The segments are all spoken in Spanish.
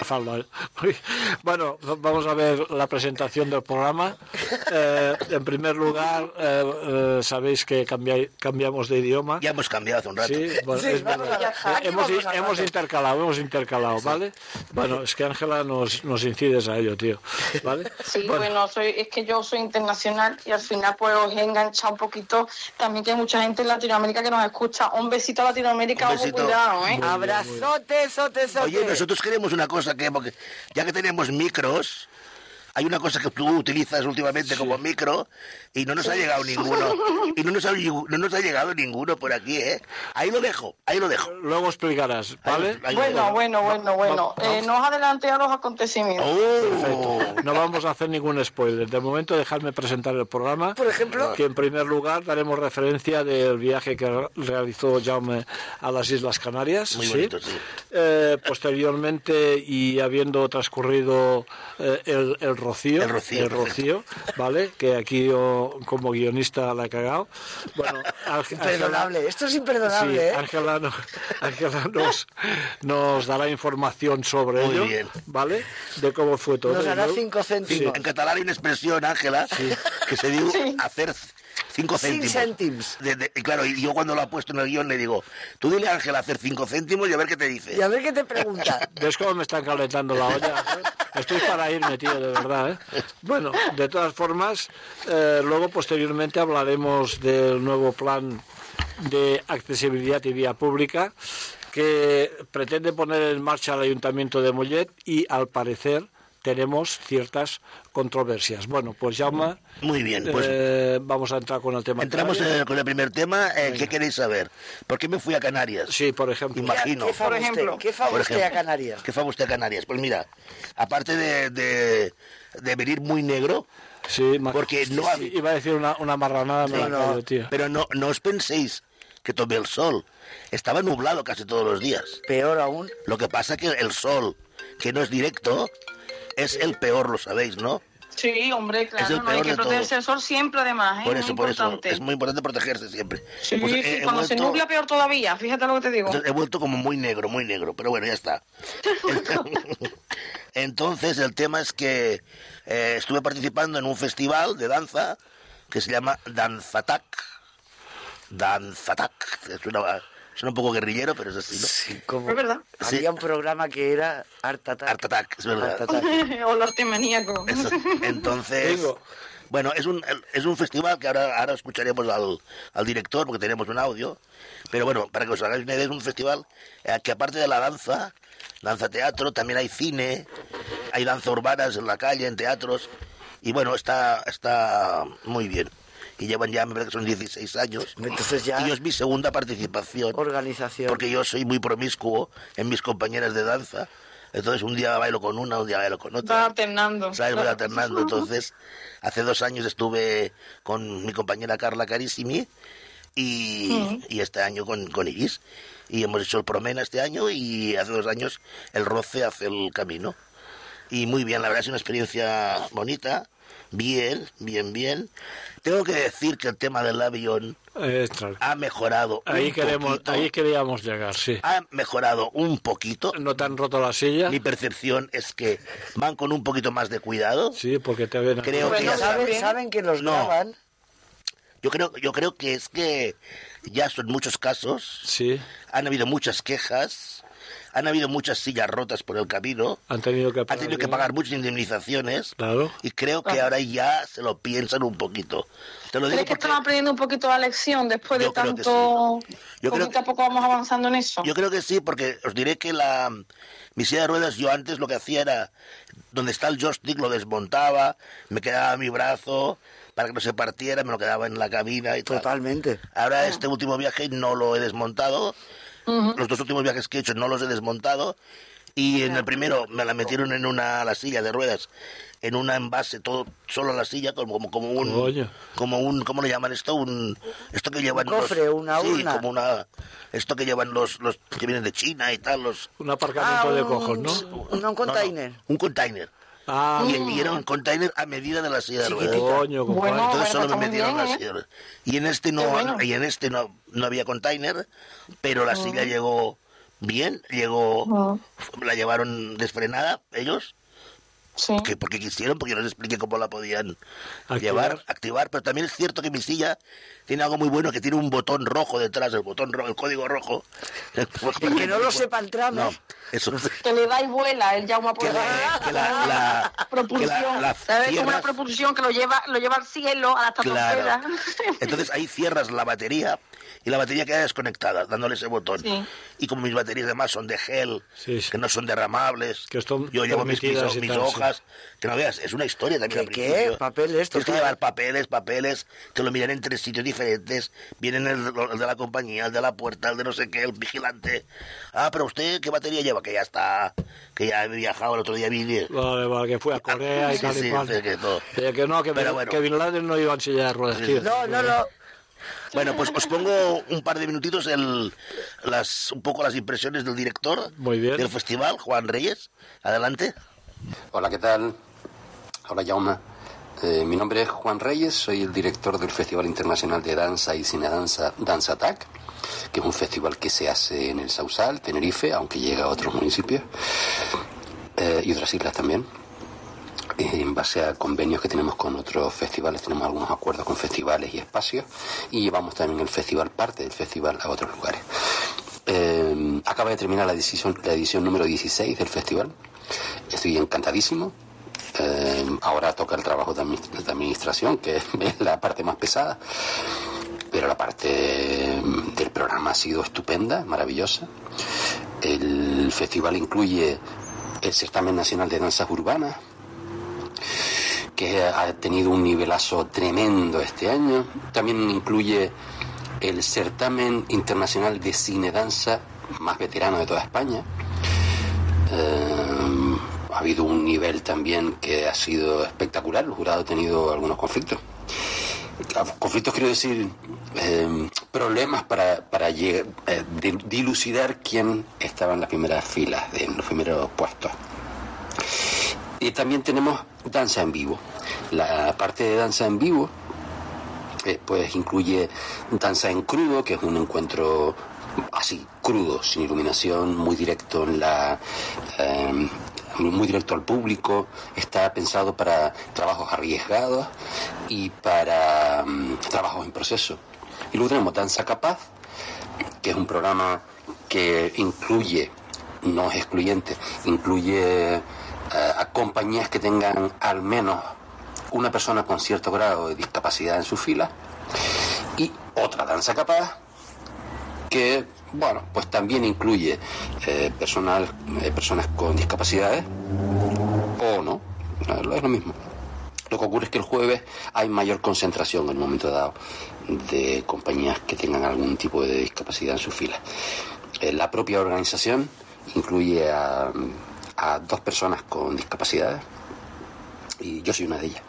falda. Bueno, vamos a ver la presentación del programa. En primer lugar, sabéis que cambiamos de idioma. Ya hemos cambiado hace un rato. Sí, bueno, Sí, es vamos verdad. Hemos intercalado, ¿vale? Bueno, es que Ángela nos incides a ello, tío, ¿vale? Sí, bueno, es que yo soy internacional y al final pues os he enganchado un poquito. También que hay mucha gente en Latinoamérica que nos escucha. Un besito a Latinoamérica, ojo, cuidado, ¿eh? Abrazote, sote. Oye, nosotros queremos una cosa porque ya que tenemos micros, hay una cosa que tú utilizas últimamente como micro y no nos ha llegado ninguno. Y no nos ha llegado ninguno por aquí, ¿eh? Ahí lo dejo. Luego explicarás, ¿vale? Bueno. No os adelante a los acontecimientos. Perfecto. No vamos a hacer ningún spoiler. De momento, dejadme presentar el programa. Por ejemplo, que en primer lugar daremos referencia del viaje que realizó Jaume a las Islas Canarias. Muy bonito, sí. Posteriormente, y habiendo transcurrido el Rocío, ¿vale? Que aquí yo, como guionista, la he cagado. Bueno, imperdonable. Esto es imperdonable, sí, ¿eh? Ángela nos dará información sobre Muy ello, bien. ¿vale? De cómo fue todo. Nos dará 5 céntimos. En catalán hay una expresión, Ángela, que se dice hacer 5 céntimos. 5 céntimos. Y claro, y yo cuando lo ha puesto en el guión le digo, tú dile a Ángela hacer 5 céntimos y a ver qué te dice. Y a ver qué te pregunta. ¿Ves cómo me están calentando la olla? Estoy para irme, tío, de verdad, ¿eh? Bueno, de todas formas, luego posteriormente hablaremos del nuevo plan de accesibilidad y vía pública que pretende poner en marcha el Ayuntamiento de Mollet y, al parecer, tenemos ciertas controversias. Bueno, pues Jaume, muy bien, pues vamos a entrar con el tema. Entramos con el primer tema. ¿Qué queréis saber? ¿Por qué me fui a Canarias? Sí, por ejemplo. Imagino. ¿Qué fa usted a Canarias? ¿Qué fa usted a Canarias? Pues mira, aparte de venir muy negro, sí, porque no sí, iba a decir una marranada, tío. Pero no os penséis que tomé el sol. Estaba nublado casi todos los días. Peor aún. Lo que pasa que el sol, que no es directo, es el peor, lo sabéis, ¿no? Sí, hombre, claro, no hay que protegerse del sol siempre, además, ¿eh? Por eso, es muy importante protegerse siempre. Sí, pues cuando se nubla peor todavía, fíjate lo que te digo. He vuelto como muy negro, pero bueno, ya está. Entonces, el tema es que estuve participando en un festival de danza que se llama Danzatak. Suena un poco guerrillero, pero es así, ¿no? Sí, como es verdad. Había un programa que era Art Attack, es verdad. O los maníaco. Entonces, bueno, es un festival que ahora escucharemos al director porque tenemos un audio, pero bueno, para que os hagáis una idea, es un festival que aparte de la danza teatro, también hay cine, hay danza urbanas en la calle, en teatros, y bueno, está muy bien. Y llevan ya, me parece que son 16 años. Entonces ya... Y es mi segunda participación. Organización. Porque yo soy muy promiscuo en mis compañeras de danza. Entonces un día bailo con una, un día bailo con otra. Va alternando. ¿Sabes? Voy alternando. Entonces, hace 2 años estuve con mi compañera Carla Carissimi y este año con Iris. Y hemos hecho el Promena este año y hace 2 años el Roce hace el Camino. Y muy bien, la verdad es una experiencia bonita. Bien. Tengo que decir que el tema del avión ha mejorado ahí poquito. Queríamos llegar, sí. Ha mejorado un poquito. ¿No te han roto la silla? Mi percepción es que van con un poquito más de cuidado. Sí, porque te ven... Creo que saben que los graban. Yo creo que es que ya son muchos casos. Sí. Han habido muchas quejas. Han habido muchas sillas rotas por el camino. Han tenido que pagar muchas indemnizaciones. Claro. Y creo que ahora ya se lo piensan un poquito. Te lo digo ¿Crees que están aprendiendo un poquito la lección después de tanto? Yo creo que a poco vamos avanzando en eso. Yo creo que sí, porque os diré que mi silla de ruedas, yo antes lo que hacía era, donde está el joystick lo desmontaba, me quedaba mi brazo para que no se partiera, me lo quedaba en la cabina y tal. Totalmente. Ahora este último viaje no lo he desmontado. Los 2 últimos viajes que he hecho no los he desmontado y en el primero me la metieron en la silla de ruedas, en una envase, todo solo la silla, como un ¿cómo le llaman esto? Esto que llevan un cofre, una urna. Sí, como esto que llevan los que vienen de China y tal, un aparcamiento de cojos, ¿no? Un container. Un container. Y era un container a medida de la silla de ruedas. Entonces solo me metieron la silla de ruedas. Y en este no había container, pero la silla llegó bien, llegó, la llevaron desfrenada ellos, Sí. que porque quisieron, porque yo les expliqué cómo la podían Activar. activar, pero también es cierto que mi silla tiene algo muy bueno, que tiene un botón rojo detrás, el código rojo. El que no lo sepa el tramo. No, eso Que le da y vuela el Jaume que la propulsión. la ¿Sabes? Como una cierras, propulsión que lo lleva al cielo, a la estratosfera. claro. Entonces ahí cierras la batería y la batería queda desconectada, dándole ese botón. Sí. Y como mis baterías además son de gel, Sí, sí. que no son derramables, Que están yo llevo mis permitidas y tal, hojas, que no veas, es una historia también al ¿Qué? principio. ¿Papeles? Tienes que Total. llevar papeles, te lo miran en 3 sitios diferentes, vienen el de la compañía, el de la puerta, el de no sé qué, el vigilante. Ah, pero usted, ¿qué batería lleva? Que ya está, que ya he viajado, el otro día vi... Vale, que fue a Corea y Sí, tal y sí, cual. sí, que todo. Que no, Pero bueno. que Bin Laden no iba en silla de ruedas, tío. No. Bueno, pues os pongo un par de minutitos un poco las impresiones del director Muy bien. del festival, Juan Reyes. Adelante. Hola, ¿qué tal? Hola, Jaume. Mi nombre es Juan Reyes, soy el director del Festival Internacional de Danza y Cinedanza Dance Attack, que es un festival que se hace en el Sausal, Tenerife, aunque llega a otros municipios y otras islas también. En base a convenios que tenemos con otros festivales, tenemos algunos acuerdos con festivales y espacios, y llevamos también el festival, parte del festival, a otros lugares. Acaba de terminar la edición número 16 del festival. Estoy encantadísimo. Ahora toca el trabajo de administración, que es la parte más pesada, pero la parte del programa ha sido estupenda, maravillosa. El festival incluye el Certamen Nacional de Danzas Urbanas, que ha tenido un nivelazo tremendo este año. También incluye el Certamen Internacional de Cine Danza más veterano de toda España. Ha habido un nivel también que ha sido espectacular. El jurado ha tenido algunos conflictos. Conflictos, quiero decir, problemas para dilucidar quién estaba en las primeras filas, en los primeros puestos. Y también tenemos danza en vivo. La parte de danza en vivo pues incluye danza en crudo, que es un encuentro así, crudo, sin iluminación, muy directo muy directo al público. Está pensado para trabajos arriesgados y para trabajos en proceso. Y luego tenemos Danza Capaz, que es un programa que incluye, no es excluyente, incluye a compañías que tengan al menos una persona con cierto grado de discapacidad en su fila, y otra Danza Capaz que, bueno, pues también incluye personas con discapacidades o no, es lo mismo. Lo que ocurre es que el jueves hay mayor concentración en un momento dado de compañías que tengan algún tipo de discapacidad en su fila. La propia organización incluye a 2 personas con discapacidades, y yo soy una de ellas.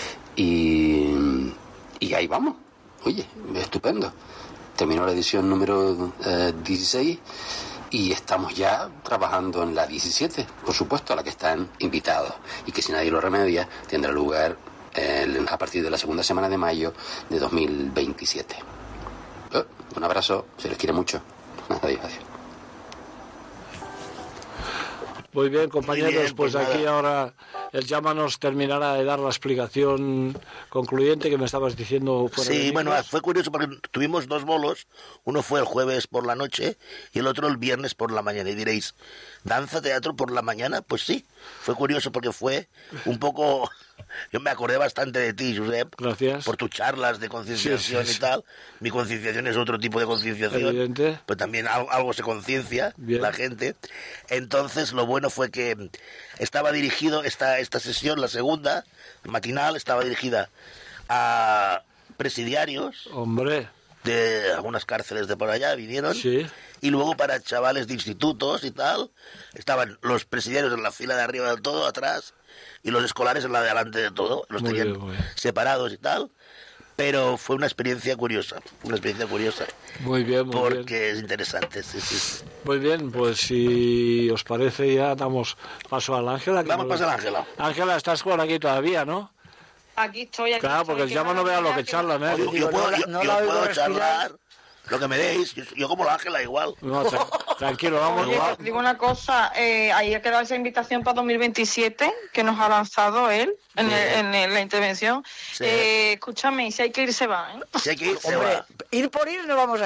Y ahí vamos. Oye, estupendo. Terminó la edición número 16 y estamos ya trabajando en la 17, por supuesto, a la que están invitados, y que si nadie lo remedia tendrá lugar a partir de la segunda semana de mayo de 2027. Un abrazo, se les quiere mucho. Adiós. Muy bien, compañeros, Muy bien, pues pues aquí nada. ahora el Llama nos terminará de dar la explicación concluyente que me estabas diciendo fuera de Sí, bueno, micros. fue curioso porque tuvimos 2 bolos. Uno fue el jueves por la noche y el otro el viernes por la mañana. Y diréis, ¿danza, teatro por la mañana? Pues sí, fue curioso porque fue un poco... Yo me acordé bastante de ti, Josep. Gracias. Por tus charlas de concienciación Sí. y tal. Mi concienciación es otro tipo de concienciación. Evidente. Pero también algo se conciencia Bien. la gente. Entonces, lo bueno fue que estaba dirigido, esta sesión, la segunda, matinal, estaba dirigida a presidiarios Hombre, de algunas cárceles de por allá, vinieron. sí. Y luego para chavales de institutos y tal, estaban los presidiarios en la fila de arriba del todo, atrás, y los escolares en la de adelante de todo. Los Muy tenían bien, muy bien. separados y tal. Pero fue una experiencia curiosa, Muy bien, muy porque bien. es interesante, sí. Muy bien, pues si os parece ya damos paso a la Ángela. que Vamos nos- a pasar a Ángela. Ángela, estás por aquí todavía, ¿no? Aquí estoy. Claro, porque el Llama no vea lo que charlan, ¿eh? Yo puedo, no la oigo puedo respirar. charlar lo que me deis, yo como la Ángela igual. No, Tranquilo, vamos. Oye, te digo una cosa, ahí ha quedado esa invitación para 2027 que nos ha lanzado él en la intervención. Sí. Escúchame, si hay que ir se va, ¿eh? Si hay que ir, se Hombre, va. ir por ir no vamos a